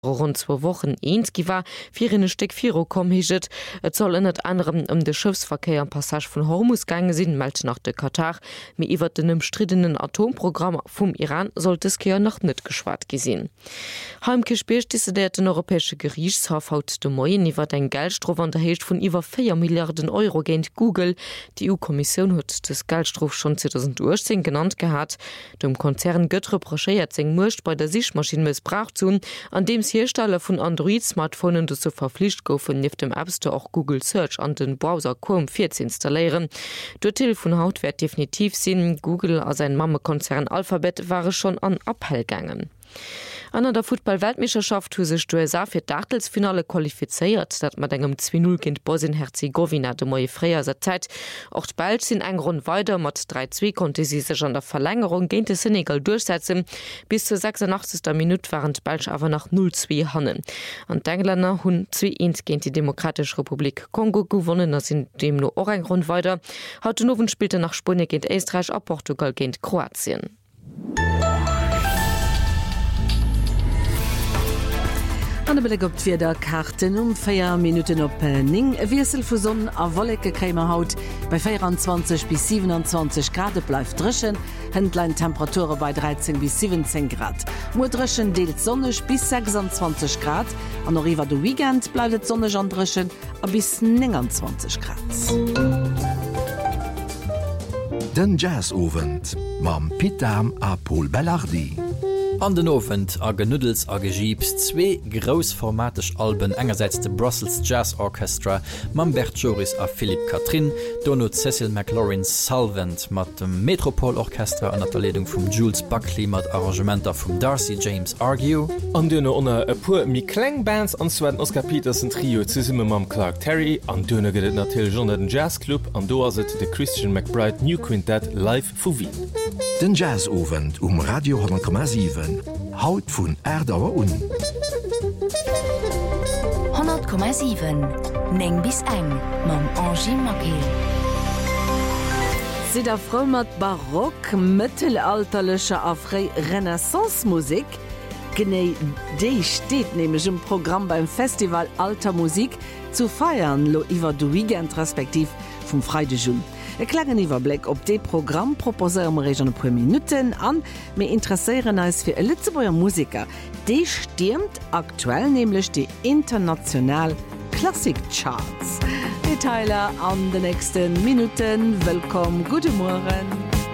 rund 2 Wochen einzig war, für eine Stück Firo kommen higet. Es soll unter anderem den Schiffsverkehr am Passage von Hormuz gegangen sein, meldet nach der Katar. Mit über den umstrittenen Atomprogramm vom Iran sollte es hier noch nicht geschwart gesehen. Heimke spielt den Europäische Gerichtshof haut de Moyen über den Geldstraf an der Höhe von über 4 Milliarden Euro gegen Google. Die EU-Kommission hat das Geldstraf schon 2018 genannt gehabt. Dem Konzern Göttre reprochiert sein Murcht bei der Sichtmaschine missbraucht zu, an dem Hersteller von Android-Smartphonen dazu verpflichtet goen, neben dem App Store auch Google Search an den Browser Chrome 4 zu installieren. Der Telefonhaut wird definitiv sein. Google als ein Mammekonzern Alphabet waren schon an Abhell gegangen. An der Fußball-Weltmeisterschaft hat sich die USA für das Achtelfinale qualifiziert, das mit einem 2-0 gegen Bosnien-Herzegowina de Moje Freier Zeit. Auch bald sind ein Grund weiter, mit 3-2 konnte sie sich an der Verlängerung gegen den Senegal durchsetzen. Bis zur 86. Minute waren die Belgen aber nach 0-2 hannen. Und die Engländer haben 2-1 gegen die Demokratische Republik Kongo gewonnen, das sind dem nur auch ein Grund weiter. Heute Abend spielte nach Spanien gegen Österreich, auch Portugal gegen Kroatien. Anbeleg op der Karten 4 Minuten op Ning Wirsel vu Sonn a Wollecke krämer haut bei 24 bis 27 Grad bleif dreschen, Händlein Temperature bei 13 bis 17 Grad. Mudreschen deelt sonnech bis 26 Grad, an oriwwer de Weekend bleidet sonnech an dreschen a bis 29 Grad. Den Jazzovent mam Pitam a Paul Bellardi. An den Ofent a Genüdels a Gegiebs 2 grossformatisch Alben engerseits de Brussels Jazz Orchestra, mam Bert Joris a Philipp Katrin, Dono Cecil McLaurin Salvant mat dem Metropolorchestra an der Leitung vum Jules Buckley mat Arrangementer vum Darcy James Argue. An Dönne onner e puer mi Klangbands anzweden Oscar Petersen Trio zusimme mam Clark Terry, an Dönne gedet natil John den Jazzclub, an do aset de Christian McBride New Quintet live vu Wien. Den Jazzovent Radio 10,7 Haut vun Erdauer un. 100,7 Neng bis eng mam Angie Mackey. Si der Frau mat Barock, mittelalterlicher a frei Renaissancemusik. Genei déi steht nämlich im Programm beim Festival Alter Musik zu feiern, lo iwwer du Weekend respektiv vum Freide Jun. E klengen Iwerblick op de Programm proposéieren Region pu Minuten an, me interesseieren als fir e Lützebauer Musiker. De stimmt aktuell nämlich die international Klassikcharts. Detailer an den nächsten Minuten. Willkommen, guten Morgen.